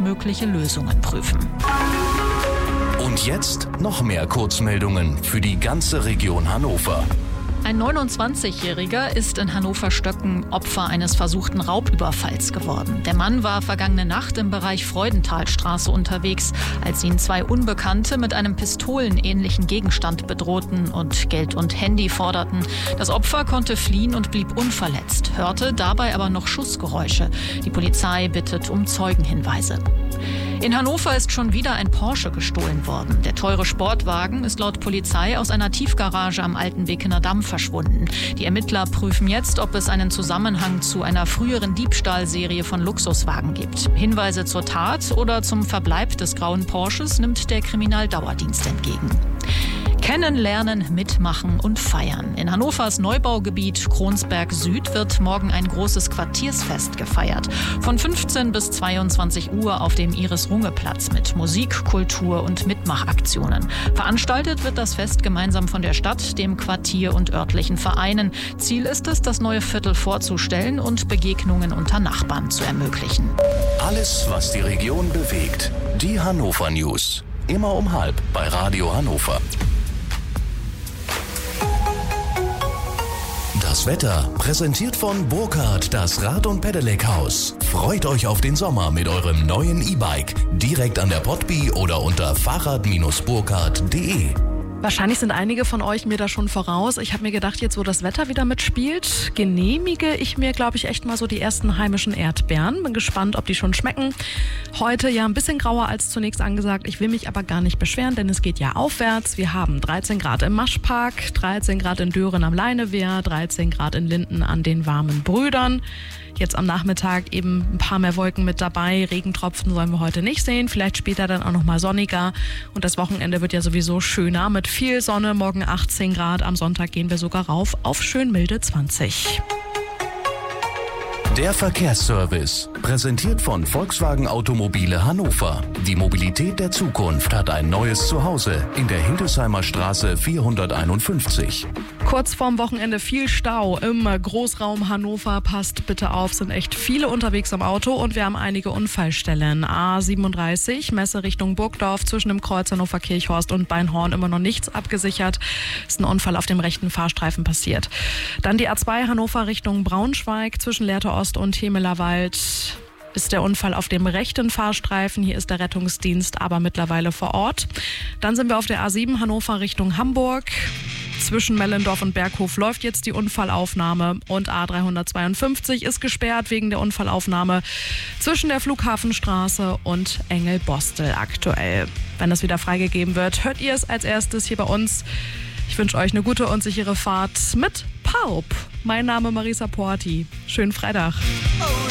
bestmögliche Lösungen prüfen. Und jetzt noch mehr Kurzmeldungen für die ganze Region Hannover. Ein 29-Jähriger ist in Hannover-Stöcken Opfer eines versuchten Raubüberfalls geworden. Der Mann war vergangene Nacht im Bereich Freudenthalstraße unterwegs, als ihn zwei Unbekannte mit einem pistolenähnlichen Gegenstand bedrohten und Geld und Handy forderten. Das Opfer konnte fliehen und blieb unverletzt, hörte dabei aber noch Schussgeräusche. Die Polizei bittet um Zeugenhinweise. In Hannover ist schon wieder ein Porsche gestohlen worden. Der teure Sportwagen ist laut Polizei aus einer Tiefgarage am Alten Bekener Damm verschwunden. Die Ermittler prüfen jetzt, ob es einen Zusammenhang zu einer früheren Diebstahlserie von Luxuswagen gibt. Hinweise zur Tat oder zum Verbleib des grauen Porsches nimmt der Kriminaldauerdienst entgegen. Kennenlernen, mitmachen und feiern. In Hannovers Neubaugebiet Kronsberg Süd wird morgen ein großes Quartiersfest gefeiert. Von 15 bis 22 Uhr auf dem Iris-Runge-Platz mit Musik, Kultur und Mitmachaktionen. Veranstaltet wird das Fest gemeinsam von der Stadt, dem Quartier und örtlichen Vereinen. Ziel ist es, das neue Viertel vorzustellen und Begegnungen unter Nachbarn zu ermöglichen. Alles, was die Region bewegt. Die Hannover News. Immer um 12 bei Radio Hannover. Das Wetter präsentiert von Burkhardt, das Rad- und Pedelec-Haus. Freut euch auf den Sommer mit eurem neuen E-Bike. Direkt an der Potby oder unter fahrrad-burkhardt.de. Wahrscheinlich sind einige von euch mir da schon voraus. Ich habe mir gedacht, jetzt wo das Wetter wieder mitspielt, genehmige ich mir, glaube ich, echt mal so die ersten heimischen Erdbeeren. Bin gespannt, ob die schon schmecken. Heute ja ein bisschen grauer als zunächst angesagt. Ich will mich aber gar nicht beschweren, denn es geht ja aufwärts. Wir haben 13 Grad im Maschpark, 13 Grad in Dören am Leinewehr, 13 Grad in Linden an den Warmen Brüdern. Jetzt am Nachmittag eben ein paar mehr Wolken mit dabei. Regentropfen sollen wir heute nicht sehen. Vielleicht später dann auch noch mal sonniger. Und das Wochenende wird ja sowieso schöner mit viel Sonne. Morgen 18 Grad. Am Sonntag gehen wir sogar rauf auf schön milde 20. Der Verkehrsservice, präsentiert von Volkswagen Automobile Hannover. Die Mobilität der Zukunft hat ein neues Zuhause in der Hildesheimer Straße 451. Kurz vorm Wochenende viel Stau im Großraum Hannover. Passt bitte auf, sind echt viele unterwegs im Auto und wir haben einige Unfallstellen. A37, Messe Richtung Burgdorf, zwischen dem Kreuz Hannover-Kirchhorst und Beinhorn immer noch nichts abgesichert. Ist ein Unfall auf dem rechten Fahrstreifen passiert. Dann die A2 Hannover Richtung Braunschweig, zwischen Lehrte Ost und Hemelerwald ist der Unfall auf dem rechten Fahrstreifen. Hier ist der Rettungsdienst aber mittlerweile vor Ort. Dann sind wir auf der A7 Hannover Richtung Hamburg. Zwischen Mellendorf und Berghof läuft jetzt die Unfallaufnahme und A352 ist gesperrt wegen der Unfallaufnahme zwischen der Flughafenstraße und Engelbostel aktuell. Wenn es wieder freigegeben wird, hört ihr es als erstes hier bei uns. Ich wünsche euch eine gute und sichere Fahrt mit Paub. Mein Name Marisa Porti. Schönen Freitag.